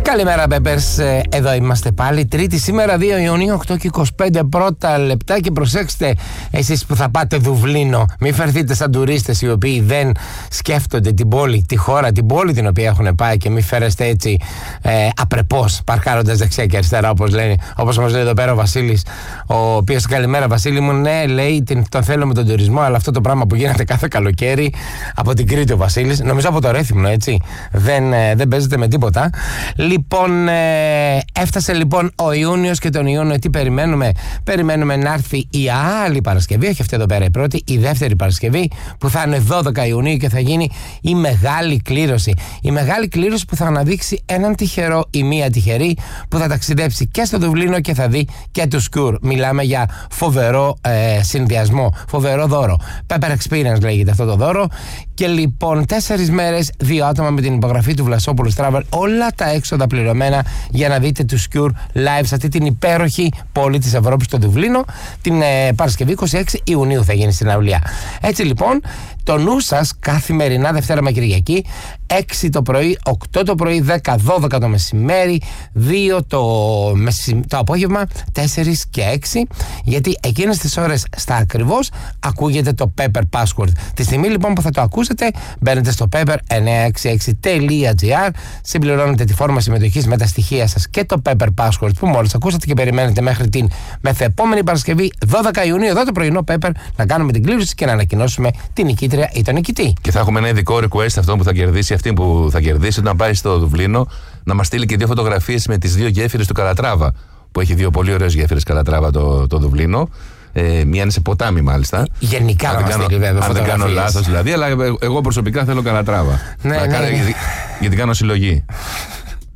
Καλημέρα, Peppers. Εδώ είμαστε πάλι. Τρίτη σήμερα, 2 Ιουνίου, 8 και 25 πρώτα λεπτά. Και προσέξτε, εσείς που θα πάτε Δουβλίνο, μην φερθείτε σαν τουρίστες οι οποίοι δεν σκέφτονται την πόλη, τη χώρα, την πόλη την οποία έχουν πάει, και μην φέρεστε έτσι απρεπώς, παρκάροντας δεξιά και αριστερά, όπως μας λέει εδώ πέρα ο Βασίλης. Ο οποίος, καλημέρα, Βασίλη μου. Ναι, λέει, τον θέλω με τον τουρισμό, αλλά αυτό το πράγμα που γίνεται κάθε καλοκαίρι από την Κρήτη ο Βασίλης, νομίζω από το Ρέθυμνο, έτσι. Δεν παίζεται με τίποτα. Λοιπόν, έφτασε λοιπόν ο Ιούνιος, και τον Ιούνιο τι περιμένουμε? Περιμένουμε να έρθει η άλλη Παρασκευή, όχι αυτή εδώ πέρα η πρώτη, η δεύτερη Παρασκευή, που θα είναι 12 Ιουνίου και θα γίνει η μεγάλη κλήρωση. Η μεγάλη κλήρωση που θα αναδείξει έναν τυχερό ή μία τυχερή που θα ταξιδέψει και στο Δουβλίνο και θα δει και του Σκουρ. Μιλάμε για φοβερό συνδυασμό, φοβερό δώρο. Pepper Experience λέγεται αυτό το δώρο. Και λοιπόν 4 μέρες, 2 άτομα με την υπογραφή του Βλασόπουλου Travel, όλα τα έξοδα πληρωμένα για να δείτε τους Cure live σε αυτή την υπέροχη πόλη της Ευρώπης, το Δουβλίνο, την Παρασκευή 26 Ιουνίου θα γίνει στην Αουλιά. Έτσι λοιπόν, το νου σας καθημερινά Δευτέρα με Κυριακή, 6 το πρωί, 8 το πρωί, 10, 12 το μεσημέρι, 2 το απόγευμα, 4 και 6, γιατί εκείνες τις ώρες στα ακριβώς ακούγεται το Pepper Password. Τη στιγμή λοιπόν που θα το ακούσετε, μπαίνετε στο pepper966.gr, συμπληρώνετε τη φόρμα συμμετοχής με τα στοιχεία σας και το Pepper Password που μόλις ακούσατε, και περιμένετε μέχρι την μεθεπόμενη Παρασκευή 12 Ιουνίου εδώ το πρωινό Pepper να κάνουμε την κλήρωση και να ανακοινώσουμε την νικήτρια ή τον νικητή. Και θα έχουμε ένα ειδικό request αυτό που θα κερδίσει, αυτή που θα κερδίσει όταν πάει στο Δουβλίνο, να μας στείλει και 2 φωτογραφίες με τις 2 γέφυρες του Καλατράβα, που έχει 2 πολύ ωραίες γέφυρες Καλατράβα το Δουβλίνο. Μία είναι σε ποτάμι, μάλιστα. Γενικά να μας στείλει, βέβαια. Αν δεν κάνω λάθος δηλαδή, αλλά εγώ προσωπικά θέλω Καλατράβα. Ναι, γιατί κάνω συλλογή.